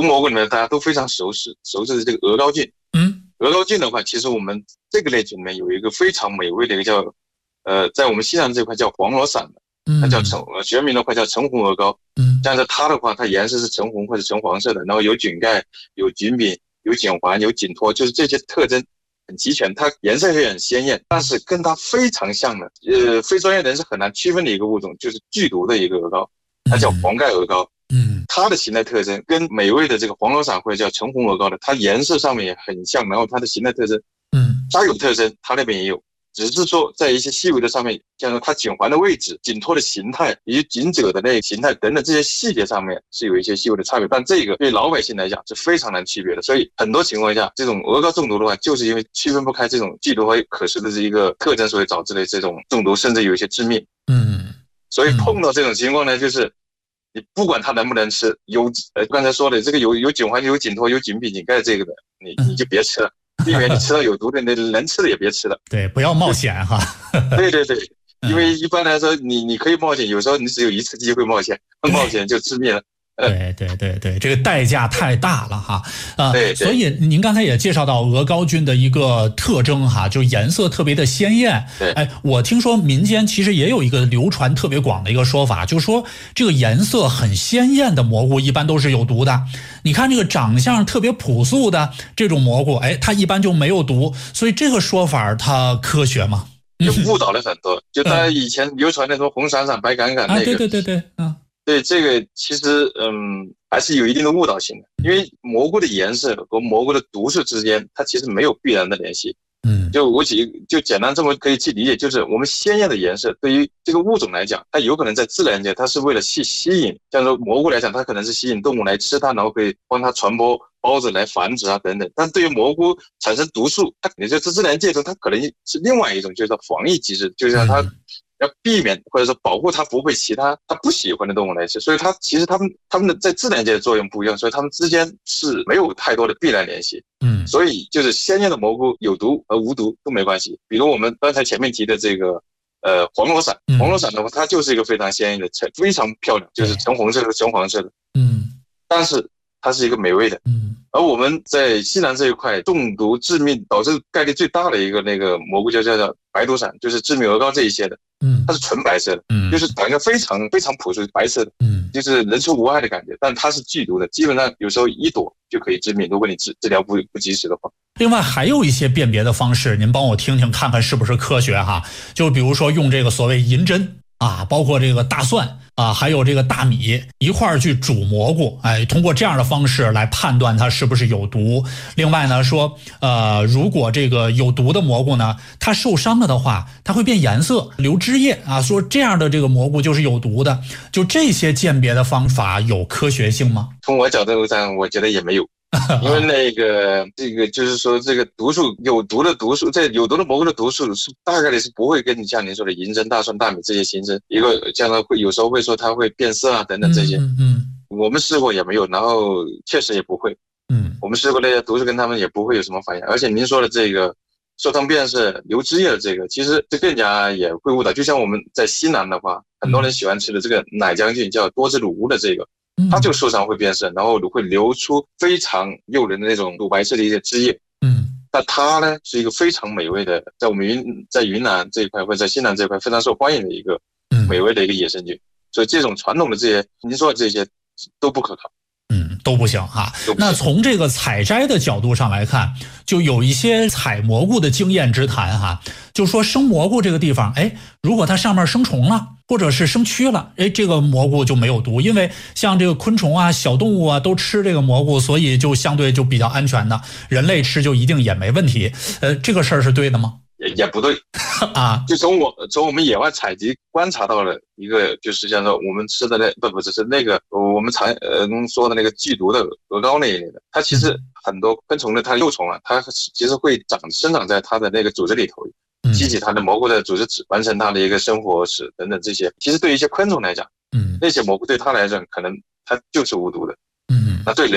蘑菇里面大家都非常熟悉的这个鹅膏菌。鹅膏菌的话，其实我们这个类群里面有一个非常美味的一个叫在我们西南这块叫黄罗伞的，它叫学名的话叫橙红鹅膏。但是它的话，它颜色是橙红或者橙黄色的，然后有菌盖、有菌柄、有碱环、有紧脱，就是这些特征很齐全。它颜色也很鲜艳，但是跟它非常像的，非专业人士很难区分的一个物种，就是剧毒的一个鹅膏，它叫黄盖鹅膏。它的形态特征跟美味的这个黄罗伞或者叫橙红鹅膏的，它颜色上面也很像，然后它的形态特征，它有特征，它那边也有。只是说在一些细微的上面，像说它颈环的位置、紧托的形态以及颈褶的那个形态等等这些细节上面是有一些细微的差别，但这个对老百姓来讲是非常难区别的。所以很多情况下，这种鹅膏中毒的话，就是因为区分不开这种剧毒和可食的这一个特征，所以导致的这种中毒，甚至有一些致命。所以碰到这种情况呢，就是你不管它能不能吃，刚才说的这个有颈环、有紧托、有紧柄、紧盖这个的，你就别吃了。避免你吃到有毒的，那能吃的也别吃了。 对，不要冒险哈。 对，因为一般来说，你可以冒险，有时候你只有一次机会冒险就致命了。 对，这个代价太大了哈。 对， 所以您刚才也介绍到鹅膏菌的一个特征哈，就颜色特别的鲜艳。 对， 我听说民间其实也有一个流传特别广的一个说法，就是说这个颜色很鲜艳的蘑菇一般都是有毒的。你看这个长相特别朴素的这种蘑菇，它一般就没有毒。所以这个说法它科学吗？ 就误导了很多。就大家以前流传的什么红闪闪、白杆杆那个。 对。 对，这个其实还是有一定的误导性的，因为蘑菇的颜色和蘑菇的毒素之间，它其实没有必然的联系。就简单这么可以去理解，就是我们鲜艳的颜色对于这个物种来讲，它有可能在自然界它是为了吸引，像说蘑菇来讲，它可能是吸引动物来吃它，然后可以帮它传播孢子来繁殖啊等等。但对于蘑菇产生毒素，它肯定在自然界中，它可能是另外一种，就是防御机制，就是让它要避免或者说保护它不会其他它不喜欢的动物来吃，所以它其实它们的在自然界的作用不一样，所以它们之间是没有太多的必然联系。所以就是鲜艳的蘑菇有毒和无毒都没关系。比如我们刚才前面提的这个黄罗伞的话，它就是一个非常鲜艳的，非常漂亮，就是橙红色的、橙黄色的。但是它是一个美味的。而我们在西南这一块中毒致命导致概率最大的一个那个蘑菇叫白毒伞，就是致命鹅膏这一些的。它是纯白色的，就是感觉非常非常朴素，白色的，就是人畜无害的感觉，但它是剧毒的，基本上有时候一朵就可以致命，如果你治疗不及时的话。 另外还有一些辨别的方式，您帮我听听看看是不是科学哈？就比如说用这个所谓银针啊，包括这个大蒜啊，还有这个大米一块儿去煮蘑菇，通过这样的方式来判断它是不是有毒。另外呢说，如果这个有毒的蘑菇呢，它受伤了的话，它会变颜色、流汁液啊，说这样的这个蘑菇就是有毒的。就这些鉴别的方法有科学性吗？ 从我角度上，我觉得也没有。因为这个就是说，这个毒素有毒的毒素，这有毒的蘑菇的毒素是大概率是不会跟你像您说的银针、大蒜、大米这些形成一个，像它会有时候会说它会变色啊等等这些。我们试过也没有，然后确实也不会。我们试过那些毒素跟他们也不会有什么反应。而且您说的这个受汤变色、流汁液的这个，其实这更加也会误导。就像我们在西南的话，很多人喜欢吃的这个奶浆菌叫多汁乳乌的这个。它就受伤会变色，然后会流出非常诱人的那种乳白色的一些汁液。但它呢是一个非常美味的，在我们在云南这一块或者在西南这一块非常受欢迎的一个美味的一个野生菌。所以这种传统的这些您说的这些都不可靠。 都不行哈。那从这个采摘的角度上来看，就有一些采蘑菇的经验之谈哈，就说生蘑菇这个地方，如果它上面生虫了，或者是生蛆了，这个蘑菇就没有毒，因为像这个昆虫啊、小动物啊都吃这个蘑菇，所以就相对就比较安全的，人类吃就一定也没问题。这个事儿是对的吗？ 也不对啊，就从我们野外采集观察到了一个，就是像说我们吃的不只是那个我们常说的那个剧毒的鹅膏那一类的，它其实很多昆虫的它的幼虫啊，它其实会生长在它的那个组织里头，激起它的蘑菇的组织质，完成它的一个生活史等等这些。其实对于一些昆虫来讲，那些蘑菇对它来讲可能它就是无毒的。那对人